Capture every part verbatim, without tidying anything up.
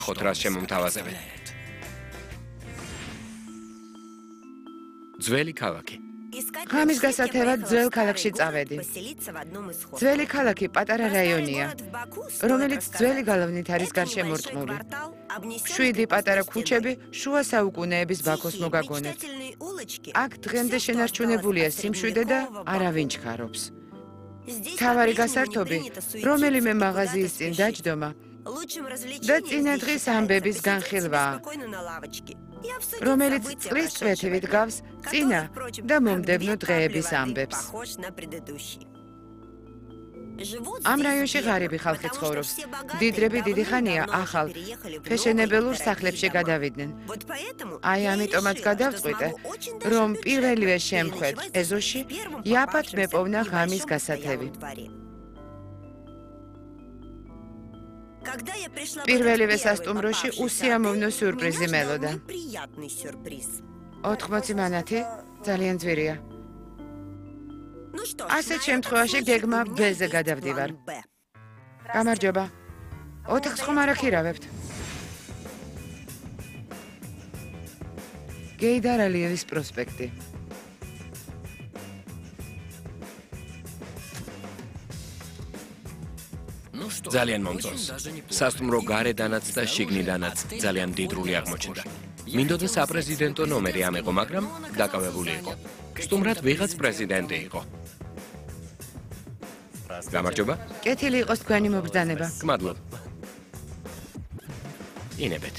ხოთრას შემომთავაზებენ. ძველი ქალაქი. ღამის გასათევად ძველ ქალაქში წავედი. ძველი ქალაქი პატარა რაიონია, რომელიც ძველი გალავნით არის გარშემორტყმული. შვიდი პატარა ქუჩები შუა საუკუნეების ბაქოს მოგაგონებთ. აქ დღემდე შენარჩუნებულია სიმშვიდე და არავინ ჩქარობს. თავარი გასართობი, რომელიმე მაღაზიის წინ დაჯდომა და წინა დღის ამბების განხილვაა, რომელიც წლის წვეთივით გავს წინა და მომდევნო დღეების ამბებს. ამ რაიონში ღარიბი ხალხი ცხოვრობს. მდიდრები დიდი ხანია ახალ, ფეშენებელურ სახლებში გადავიდნენ. აი ამიტომაც გადავწყვიტე, რომ პირველივე შემხვედ ეზოში იაფად მეპოვნა ღამის გასათევი. პირველივე სასტუმროში უსიამოვნო სიურპრიზი მელოდა. ოთხმოცი მანათი ძალიან ძვირია. ასეთ შემთხვევაში გეგმა ბ-ზე გადავდივარ. გამარჯობა. ოთახს ხომ არ აქირავებთ? გეიდარ ალიევის პროსპექტი. ძალიან მომწონს. სასტუმრო გარედანაც და შიგნიდანაც ძალიან მდიდრული აღმოჩნდა. მინდოდა საპრეზიდენტო ნომერი ამეყო, მაგრამ დაკავებული იყო. სტუმრად ვიღაც პრეზიდენტი იყო. გამარჯობა. კეთილი იყოს თქვენი მობრძანება. გმადლობ. ინებეთ.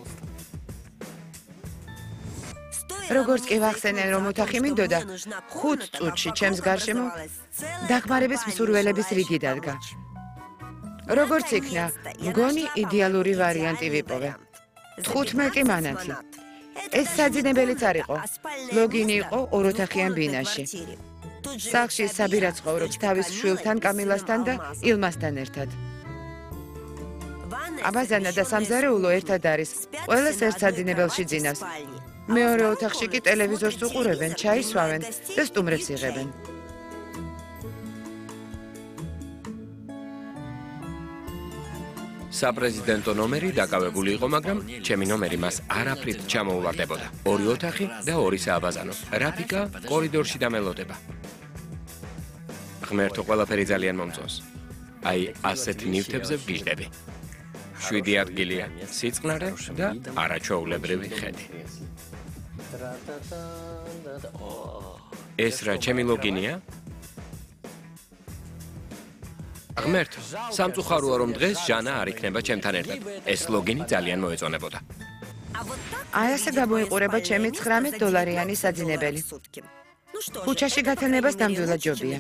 როგორც კი ვახსენე, რომ ოთახი მინდოდა, ხუთ წუთში ჩემს გარშემო დახმარების მსურველების რიგი დადგა. როგორც იქნა, მგონი იდეალური ვარიანტი ვიპოვე. თხუთმეტი მანათი. ეს საძინებელიც არ იყო. ლოგინი იყო ოროთახიან ბინაში. სახლში საბირა ცხოვრობს თავის შვილთან კამილასთან და ილმასთან ერთად. აბაზანა და სამზარეულო ერთად არის. ყველას ერთ საძინებელში ძინავს. მეორე ოთახში კი ტელევიზორს უყურებენ, ჩაის სვავენ და სტუმრებს იღებენ. საპრეზიდენტო ნომერი დაკავებული იყო, მაგრამ ჩემი ნომერი მას არაფრით ჩამოუვარდებოდა. ორი ოთახი და ორი სააბაზანო. რაფიკა კორიდორში დამელოდება. ღმერთო, ყველაფერი ძალიან მომწონს. აი, ასეთ ნივთებზე ვგიჟდები. შვიდი ადგილია, სიწყნარე და არაჩვეულებრივი ხედი. ეს რა, ჩემი ლოგინია? ღმერთო, სამწუხაროა, რომ დღეს ჟანა არ იქნება ჩემთან ერთად. ეს ლოგინი ძალიან მოეწონებოდა. აი ასე გამოიყურება ჩემი ცხრამეტ დოლარიანი საძინებელი. ქუჩაში გათენებას ნამდვილად ჯობია.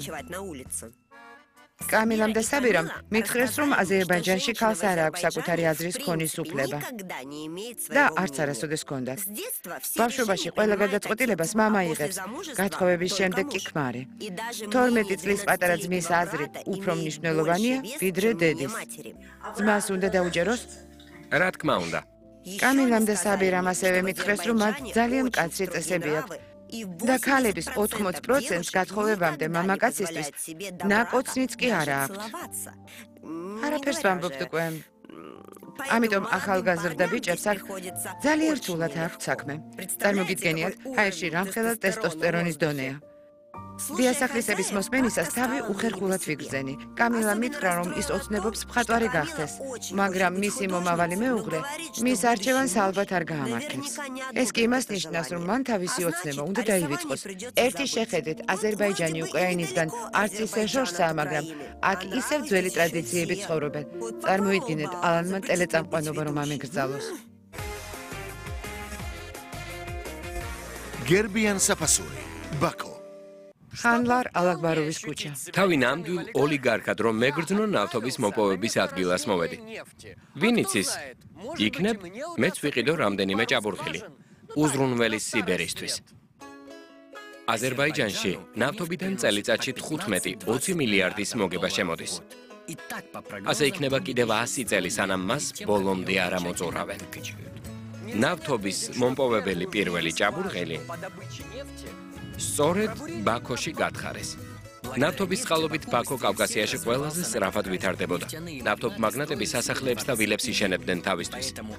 კამილამ და საბირამ მითხრეს, რომ აზერბაიჯანში ქალს არ აქვს საკუთარი აზრის ქონის უფლება. და არც არასოდეს ჰქონდათ. ბავშვობაში ყველა გადაწყვეტილებას მამა იღებს, გათხოვების შემდეგ კი ქმარი. თორმეტი წლის პატარა ძმის აზრი უფრო მნიშვნელოვანია, ვიდრე დედის. ძმას უნდა დაუჯეროს? რა თქმა უნდა. კამილამ და საბირამ ასევე მითხრეს, რომ მათ ძალიან მკაცრი წესები აქვთ. და ქალების ოთხმოც პროცენტს გათხოვებამდე მამაკაცისთვის ნაკოცნიც კი არა აქვთ. არაფერს ვამბობთ უკვე. ამიტომ ახალგაზრდა ბიჭებს აქ ძალიან რთულად აქვთ საქმე. წარმოგიდგენიათ, ჰაერში რამხელა ტესტოსტერონის დონეა. დიასახლისების მოსმენისას თავი უხერხულად ვიგრძენი. კამილა მითხრა, რომ ის ოცნებობს მხატვარი გახდეს, მაგრამ მისი მომავალი მეუღლე მის არჩევანს ალბათ არ გაამართლებს. ეს კი იმას ნიშნავს, რომ მან თავისი ოცნება უნდა დაივიწყოს. ერთი შეხედეთ, აზერბაიჯანი უკრაინისგან არც ისე შორსაა, მაგრამ აქ ისევ ძველი ტრადიციებით ცხოვრობენ. წარმოიდგინეთ, ალანმა ტელეწამყვანობა რომ ამეგრძალოს. გერბიან საფასური, ბაქო. ხანლარ ალაკბაროვის ქუჩა. თავი ნამდვილ ოლიგარქად რომ მეგრძნო ნავთობის მოპოვების ადგილას მოვედი. ვინ იცის? იქნებ მეც ვიყიდო რამდენიმე ჭაბურღილი. უზრუნველის სიბერისთვის. აზერბაიჯანში ნავთობიდან წელიწადში თხუთმეტი ოცი მილიარდის მოგება შემოდის. ასე იქნება კიდევ ასი წელი, სანამ მას ბოლომდე არ ამოწურავენ. ნავთობის მომპოვებელი პირველი ჭაბურღილი სწორედ ბაქოში გათხარეს. ნავთობის წყალობით ბაქო კავკასიაში ყველაზე სწრაფად ვითარდებოდა. ნავთობ მაგნატები სასახლეებს და ვილებს იშენებდნენ თავისთვის.